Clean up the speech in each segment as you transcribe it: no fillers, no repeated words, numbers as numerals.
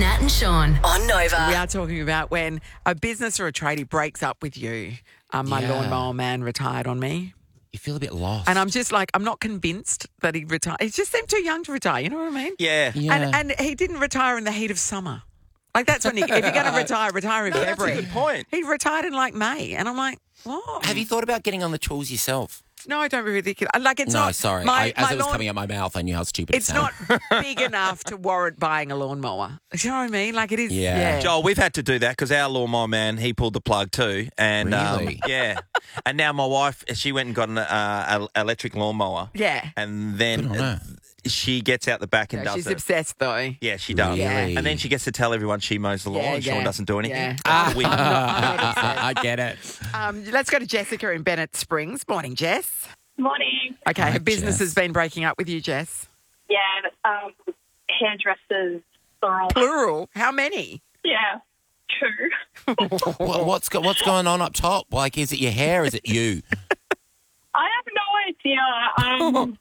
Nat and Sean on Nova. We are talking about when a business or a tradie breaks up with you. My lawnmower man retired on me. You feel a bit lost. And I'm just like, I'm not convinced that he retired. He just seemed too young to retire, you know what I mean? Yeah. And he didn't retire in the heat of summer. Like that's when if you're going to retire in That's a February. good point. He retired in like May. And I'm like, what? Have you thought about getting on the tools yourself? No, I don't really think it. Like it's No, not. sorry. As it was coming out my mouth, I knew how stupid it It's sounded. not big enough to warrant buying a lawnmower. Do you know what I mean? Like it is. Yeah. Joel, we've had to do that because our lawnmower man, he pulled the plug too. And Really? yeah. And now my wife, she went and got an electric lawnmower. Yeah. And then Good on her. she gets out the back and No, does she's it. obsessed though. Yeah, she does. Really? And then she gets to tell everyone she mows the lawn and Sean doesn't do anything. Yeah. Win. I get it. Let's go to Jessica in Bennett Springs. Morning, Jess. Morning. Okay, Hi, her business Jess. has been breaking up with you, Jess. Yeah, hairdressers, plural. Plural. How many? Yeah, two. What's going on up top? Like, is it your hair? Is it you? I have no idea.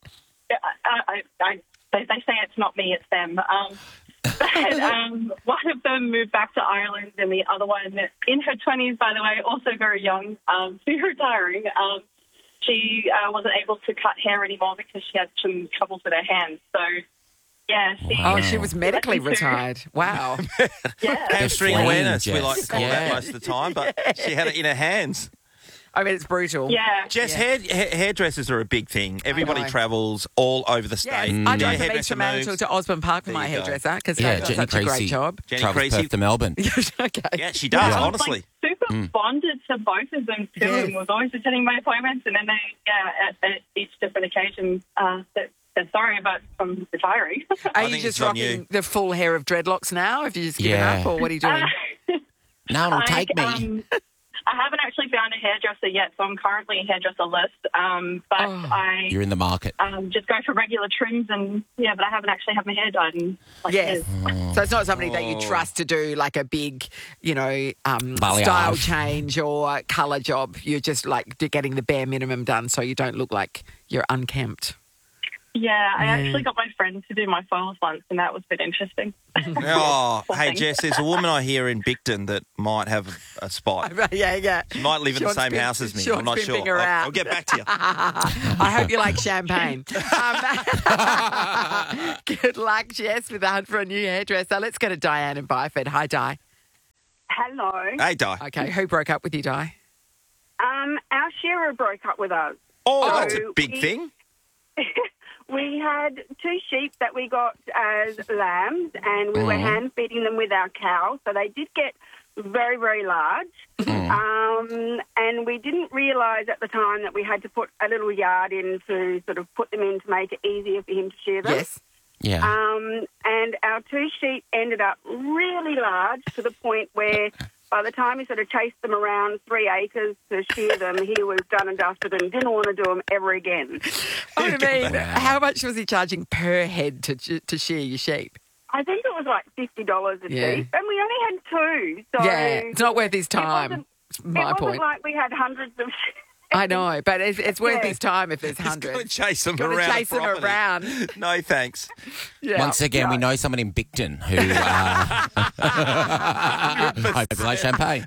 They say it's not me, it's them. But one of them moved back to Ireland, and the other one, in her 20s, by the way, also very young, she's retiring. She wasn't able to cut hair anymore because she had some troubles with her hands. So, yeah. Oh, she was medically retired. Wow. Yeah. Hamstring Fleeing, awareness, we Jess. like to call that Yeah. most of the time, but she had it in her hands. I mean, it's brutal. Yeah. Jess, hairdressers are a big thing. Everybody know. travels all over the Yes, state. I Your drove from hairdresser Eastern Mantle moves. to Osborne Park for There my you go. hairdresser because Yeah, they do Jenny such a great Creasy. job. Jenny Travels Creasy. Perth to Melbourne. Okay. Yeah, she does, I was honestly. like super bonded to both of them too, Yes. and was always attending my appointments. And then they, at each different occasion, said sorry about from retiring. Are you think just it's on rocking you. the full hair of dreadlocks now? Have you just given Yeah. up, or what are you doing? No, it'll take me. I haven't actually found a hairdresser yet, so I'm currently hairdresser-less. But I You're in the market. just go for regular trims, and but I haven't actually had my hair done in Yes. years. So it's not somebody that Oh. you trust to do like a big, Balayage. style change or colour job. You're just like getting the bare minimum done so you don't look like you're unkempt. Yeah, I actually got my friend to do my foils once, and that was a bit interesting. Oh, Poor hey, thing. Jess, there's a woman I hear in Bicton that might have a spot. Yeah. She might live in the Sean's same been- house as me. Sean's I'm not been sure. bipping her out. I'll get back to you. I hope you like champagne. Good luck, Jess, with the hunt for a new hairdresser. Let's go to Diane in Byford. Hi, Di. Hello. Hey, Di. Okay, who broke up with you, Di? Our shearer broke up with us. Oh, So that's a big we- thing. We had two sheep that we got as lambs, and we were hand feeding them with our cow. So they did get very, very large. And we didn't realise at the time that we had to put a little yard in to sort of put them in to make it easier for him to shear them. Yes. Yeah. And our two sheep ended up really large to the point where by the time he sort of chased them around 3 acres to shear them, he was done and dusted and didn't want to do them ever again. I mean, how much was he charging per head to shear your sheep? I think it was like $50 a Yeah. sheep, and we only had two. So Yeah, it's not worth his time. wasn't- It's my it wasn't point. like we had hundreds of sheep. I know, but it's worth Yeah. his time if there's Just hundreds. going to chase them Gotta around. chase the them property. around. No, thanks. Yeah. Once again, we know someone in Bicton who hope they like champagne.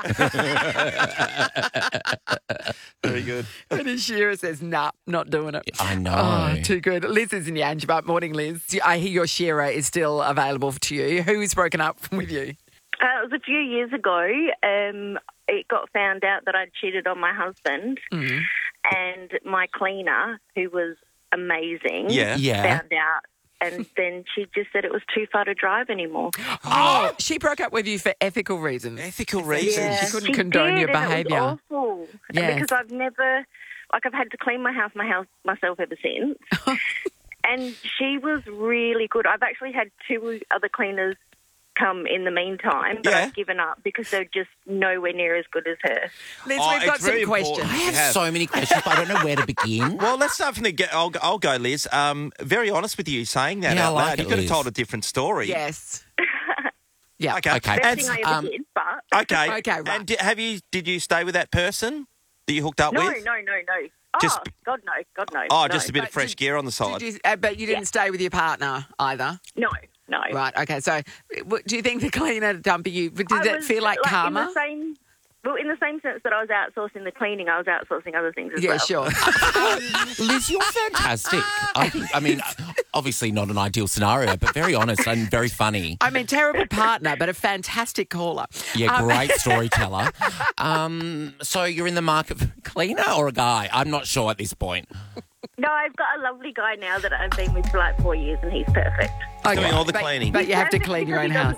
Very good. And his shearer says, nah, not doing it. I know. Oh, too good. Liz is in Yangebup. Morning, Liz. I hear your shearer is still available to you. Who's broken up with you? It was a few years ago. It got found out that I'd cheated on my husband, and my cleaner, who was amazing, Yeah. found out. And then she just said it was too far to drive anymore. Oh, she broke up with you for ethical reasons. Ethical reasons. She couldn't condone your did, and behaviour. It was awful. Yes. Because I've never, I've had to clean my house myself ever since. And she was really good. I've actually had two other cleaners come in the meantime, but Yeah. I've given up because they're just nowhere near as good as her. Liz, Oh, we've got it's very some important. questions. I have Yeah. so many questions, but I don't know where to begin. Well, let's start from the I'll go, Liz. Very honest with you saying that Yeah, I out like loud. it, You could have Liz. told a different story. Yes. Yeah. Okay. Okay. Best And, thing I ever did, but... okay. Okay, right. And did you stay with that person that you hooked up No. with? Oh, Just- God, no. Oh, no. just a bit of But fresh gear on the side. But you didn't stay with your partner either. No. Right, okay. So do you think the cleaner dumping you, did I that was, feel like karma? In the same sense that I was outsourcing the cleaning, I was outsourcing other things as Yeah, well. sure. Liz, you're fantastic. I mean, obviously not an ideal scenario, but very honest and very funny. I mean, terrible partner, but a fantastic caller. Yeah, great storyteller. So you're in the market for a cleaner or a guy? I'm not sure at this point. No, I've got a lovely guy now that I've been with for like 4 years, and he's perfect. Okay, Doing all the but- cleaning. But you have to Perfect clean your because own he house. doesn't